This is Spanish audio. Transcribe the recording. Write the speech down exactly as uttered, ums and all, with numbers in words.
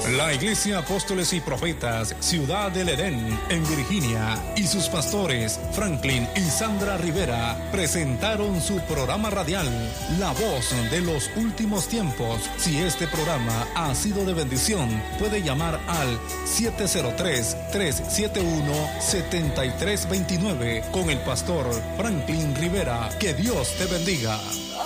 La Iglesia Apóstoles y Profetas Ciudad del Edén en Virginia y sus pastores Franklin y Sandra Rivera presentaron su programa radial La Voz de los Últimos Tiempos. Si este programa ha sido de bendición, puede llamar al siete cero tres, tres siete uno, siete tres dos nueve con el pastor Franklin Rivera. Que Dios te bendiga.